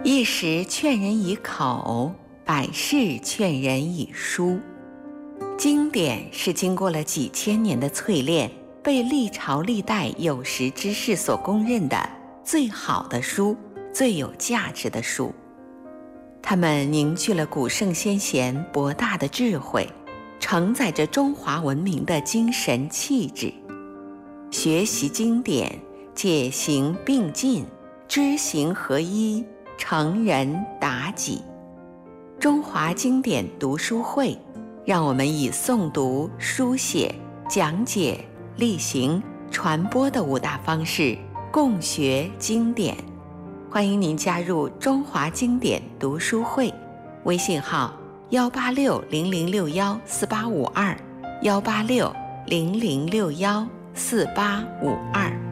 一时劝人以口，百世劝人以书。经典是经过了几千年的淬炼，被历朝历代有识之士所公认的最好的书，最有价值的书。它们凝聚了古圣先贤博大的智慧，承载着中华文明的精神气质。学习经典，解行并进，知行合一，成人达己。中华经典读书会，让我们以诵读、书写、讲解、例行、传播的5大方式共学经典。欢迎您加入中华经典读书会，微信号18600614852，18600614852。